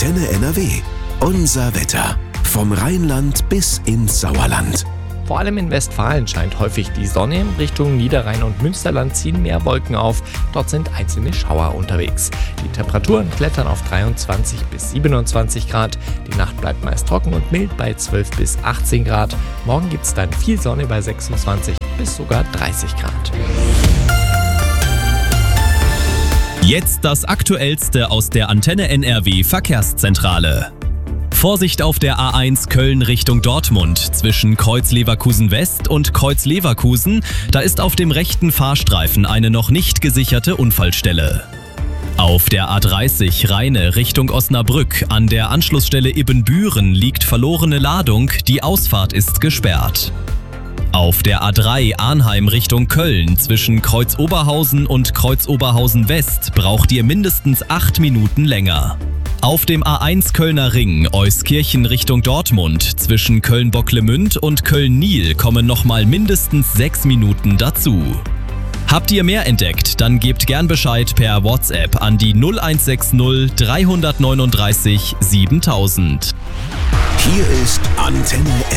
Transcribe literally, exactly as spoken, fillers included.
Antenne N R W. Unser Wetter. Vom Rheinland bis ins Sauerland. Vor allem in Westfalen scheint häufig die Sonne. Richtung Niederrhein und Münsterland ziehen mehr Wolken auf. Dort sind einzelne Schauer unterwegs. Die Temperaturen klettern auf dreiundzwanzig bis siebenundzwanzig Grad. Die Nacht bleibt meist trocken und mild bei zwölf bis achtzehn Grad. Morgen gibt es dann viel Sonne bei sechsundzwanzig bis sogar dreißig Grad. Jetzt das Aktuellste aus der Antenne N R W Verkehrszentrale. Vorsicht auf der A eins Köln Richtung Dortmund zwischen Kreuz-Leverkusen West und Kreuz-Leverkusen. Da ist auf dem rechten Fahrstreifen eine noch nicht gesicherte Unfallstelle. Auf der A dreißig Rheine Richtung Osnabrück an der Anschlussstelle Ibbenbüren liegt verlorene Ladung, die Ausfahrt ist gesperrt. Auf der A drei Arnheim Richtung Köln zwischen Kreuz-Oberhausen und Kreuz-Oberhausen West braucht ihr mindestens acht Minuten länger. Auf dem A eins Kölner Ring Euskirchen Richtung Dortmund zwischen Köln-Bocklemünd und Köln-Niel kommen nochmal mindestens sechs Minuten dazu. Habt ihr mehr entdeckt, dann gebt gern Bescheid per WhatsApp an die null eins sechs null drei neun drei siebentausend. Hier ist Antenne